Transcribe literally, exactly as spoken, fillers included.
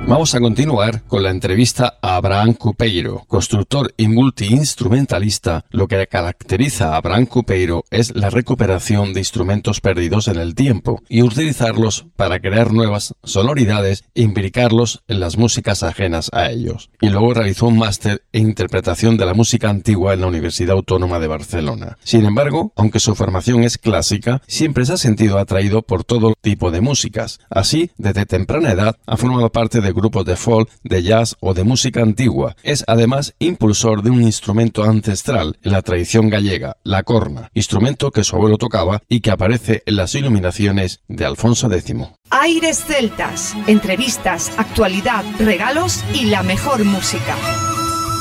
Vamos a continuar con la entrevista a Abraham Cupeiro, constructor y multiinstrumentalista. Lo que caracteriza a Abraham Cupeiro es la recuperación de instrumentos perdidos en el tiempo y utilizarlos para crear nuevas sonoridades e imbricarlos en las músicas ajenas a ellos. Y luego realizó un máster en interpretación de la música antigua en la Universidad Autónoma de Barcelona. Sin embargo, aunque su formación es clásica, siempre se ha sentido atraído por todo tipo de músicas. Así, desde temprana edad ha formado parte de grupos de folk, de jazz o de música antigua. Es además impulsor de un instrumento ancestral en la tradición gallega, la corna, instrumento que su abuelo tocaba y que aparece en las iluminaciones de Alfonso X. Aires celtas, entrevistas, actualidad, regalos y la mejor música.